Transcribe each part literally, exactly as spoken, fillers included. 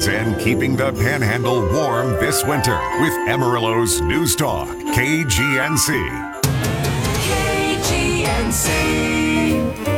neighborhoods and keeping the Panhandle warm this winter with Amarillo's News Talk, K G N C. K G N C.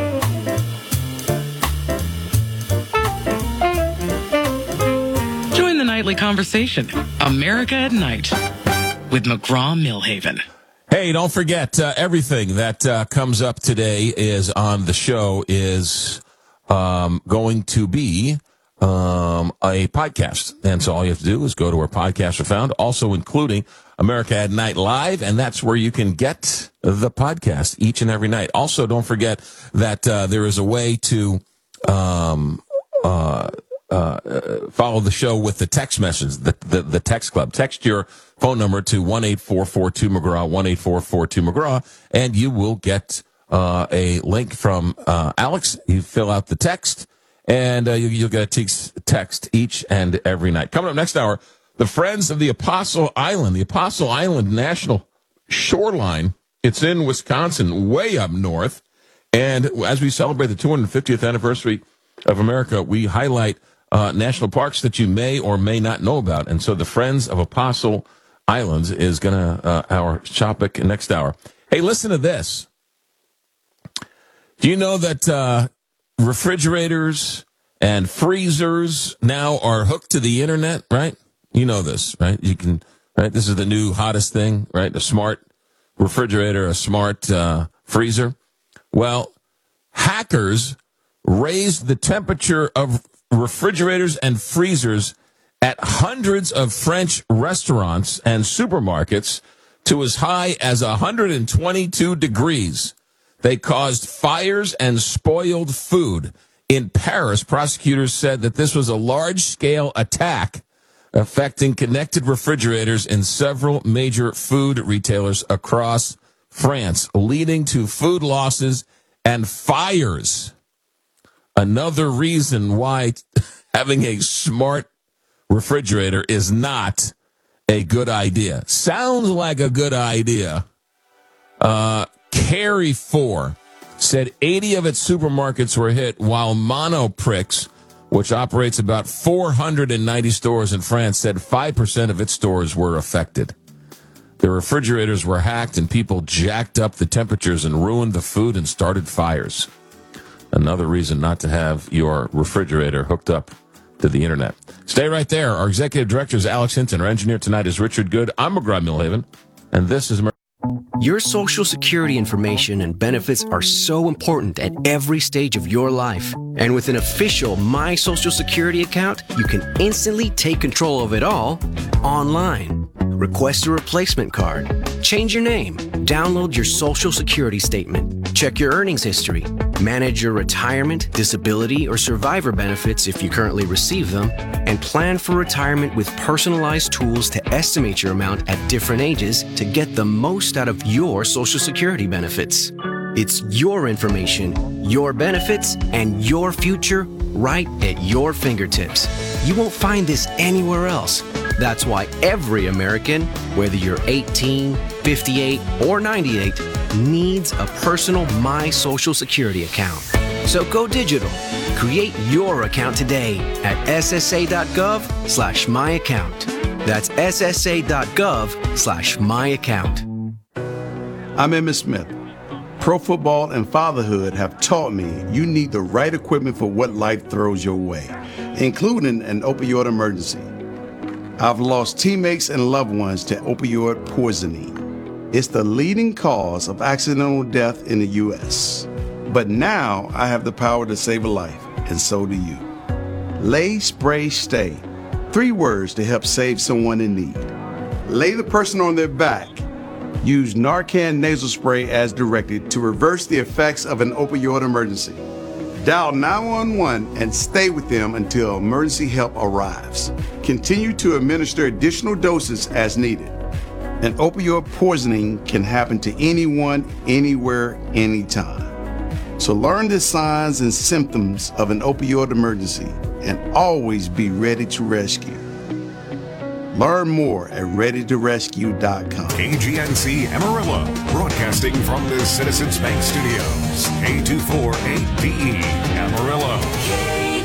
Join the nightly conversation, America at Night, with McGraw-Millhaven. Hey, don't forget, uh, everything that uh, comes up today is on the show is um, going to be um, a podcast. And so all you have to do is go to where podcasts are found, also including America at Night Live, and that's where you can get the podcast each and every night. Also, don't forget that uh, there is a way to um, uh, uh, follow the show with the text message, the, the, the text club. Text your phone number to one eight four four two McGraw, one eight four four two McGraw, and you will get uh, a link from uh, Alex. You fill out the text, and uh, you, you'll get a te- text each and every night. Coming up next hour, the Friends of the Apostle Island, the Apostle Island National Shoreline. It's in Wisconsin, way up north. And as we celebrate the two hundred fiftieth anniversary of America, we highlight uh, national parks that you may or may not know about. And so the Friends of Apostle Islands is going to, uh, our topic next hour. Hey, listen to this. Do you know that uh, refrigerators and freezers now are hooked to the internet, right? You know this, right? You can, right? This is the new hottest thing, right? A smart refrigerator, a smart uh, freezer. Well, hackers raised the temperature of refrigerators and freezers at hundreds of French restaurants and supermarkets to as high as one hundred twenty-two degrees. They caused fires and spoiled food. In Paris, prosecutors said that this was a large-scale attack affecting connected refrigerators in several major food retailers across France, leading to food losses and fires. Another reason why having a smart refrigerator is not a good idea. Sounds like a good idea. Uh, Carrefour said eighty of its supermarkets were hit, while Monoprix, which operates about four hundred ninety stores in France, said five percent of its stores were affected. The refrigerators were hacked and people jacked up the temperatures and ruined the food and started fires. Another reason not to have your refrigerator hooked up to the internet. Stay right there. Our executive director is Alex Hinton. Our engineer tonight is Richard Good. I'm McGraw-Millhaven, and this is... Your Social Security information and benefits are so important at every stage of your life. And with an official My Social Security account, you can instantly take control of it all online. Request a replacement card, change your name, download your Social Security statement, check your earnings history, manage your retirement, disability, or survivor benefits if you currently receive them, and plan for retirement with personalized tools to estimate your amount at different ages to get the most out of your Social Security benefits. It's your information, your benefits, and your future right at your fingertips. You won't find this anywhere else. That's why every American, whether you're eighteen, fifty-eight, or ninety-eight, needs a personal My Social Security account. So go digital. Create your account today at ssa.gov slash my account. That's ssa.gov slash my account. I'm Emmitt Smith. Pro football and fatherhood have taught me you need the right equipment for what life throws your way, including an opioid emergency. I've lost teammates and loved ones to opioid poisoning. It's the leading cause of accidental death in the U S. But now I have the power to save a life, and so do you. Lay, Spray, Stay. Three words to help save someone in need. Lay the person on their back. Use Narcan nasal spray as directed to reverse the effects of an opioid emergency. Dial nine one one and stay with them until emergency help arrives. Continue to administer additional doses as needed. An opioid poisoning can happen to anyone, anywhere, anytime. So learn the signs and symptoms of an opioid emergency and always be ready to rescue. Learn more at ready to rescue dot com. K G N C Amarillo, broadcasting from the Citizens Bank Studios. K two four eight D E Amarillo.